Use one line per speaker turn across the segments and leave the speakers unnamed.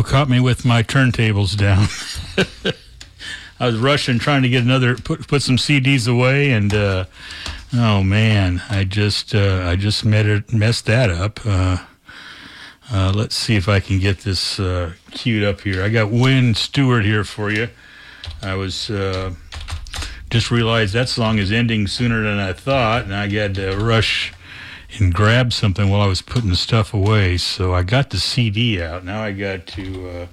Uh-oh, caught me with my turntables down. I was rushing, trying to get put some CDs away, and oh man, I just messed that up. Let's see if I can get this queued up here. I got Wynn Stewart here for you. I was just realized that song is ending sooner than I thought, and I got to rush and grab something while I was putting the stuff away. So I got the CD out. Now I got to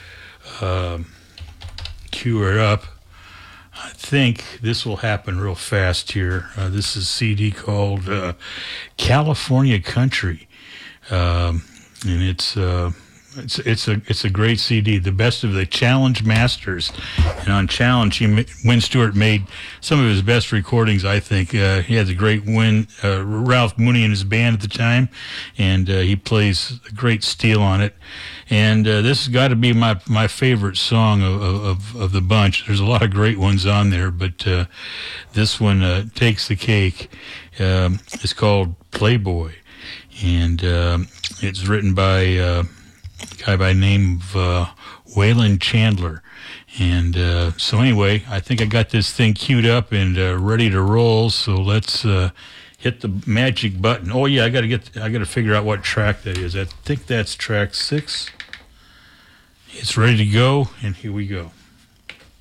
queue it up. I think this will happen real fast here. This is a CD called California Country. And it's a great CD, the best of the Challenge Masters. And on Challenge, Wynn Stewart made some of his best recordings, I think. He had the great Ralph Mooney in his band at the time, and he plays a great steel on it. And this has got to be my favorite song of the bunch. There's a lot of great ones on there, but this one takes the cake. It's called Playboy, and it's written by a guy by the name of Waylon Chandler. And so anyway, I think I got this thing queued up and ready to roll. So let's hit the magic button. Oh yeah, I got to figure out what track that is. I think that's track 6. It's ready to go, and here we go.